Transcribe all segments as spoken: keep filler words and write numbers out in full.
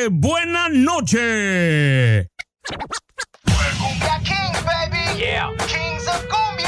qué buena noche. Cumbia Kings, baby. Yeah. Kings of Cumbia.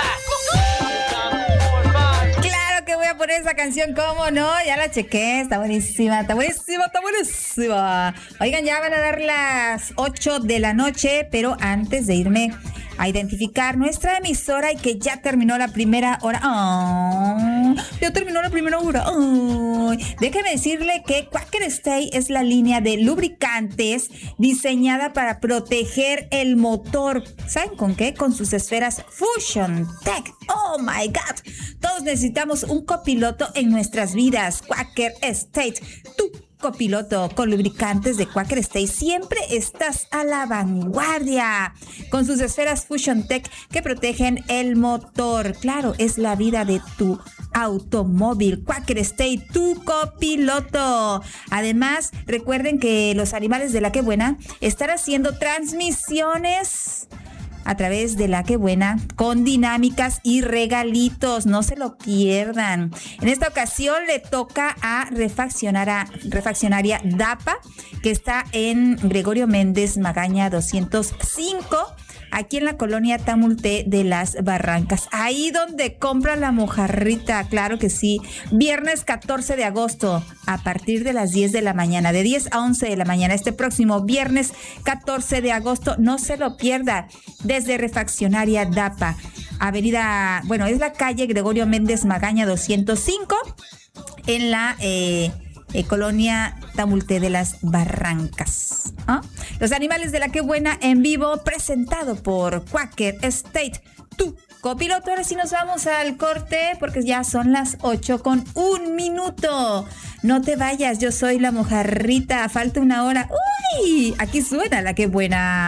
Claro que voy a poner esa canción, ¿cómo no? Ya la chequé, está buenísima, está buenísima, está buenísima. Oigan, ya van a dar las ocho de la noche, pero antes de irme a identificar nuestra emisora y que ya terminó la primera hora. Oh, ya terminó la primera hora. Oh, déjeme decirle que Quaker Stay es la línea de lubricantes diseñada para proteger el motor. ¿Saben con qué? Con sus esferas Fusion Tech. Oh my God. Todos necesitamos un copiloto en nuestras vidas. Quaker Stay. Tú, copiloto con lubricantes de Quaker Stay, siempre estás a la vanguardia con sus esferas Fusion Tech que protegen el motor. Claro, es la vida de tu automóvil. Quaker Stay, tu copiloto. Además, recuerden que los animales de La Que Buena están haciendo transmisiones a través de La Que Buena con dinámicas y regalitos. No se lo pierdan. En esta ocasión le toca a refaccionaria, refaccionaria DAPA, que está en Gregorio Méndez Magaña doscientos cinco, aquí en la colonia Tamulté de las Barrancas. Ahí donde compra la mojarrita, claro que sí. Viernes catorce de agosto, a partir de las diez de la mañana, de diez a once de la mañana, este próximo viernes catorce de agosto, no se lo pierda. Desde Refaccionaria DAPA, avenida, bueno, es la calle Gregorio Méndez Magaña doscientos cinco, en la eh, eh, colonia Tamulté de las Barrancas. ¿Ah? Los animales de La Que Buena en vivo, presentado por Quaker Stay, tu copiloto. Ahora sí nos vamos al corte porque ya son las ocho con un minuto. No te vayas, yo soy la mojarrita, falta una hora. ¡Uy! Aquí suena La Que Buena.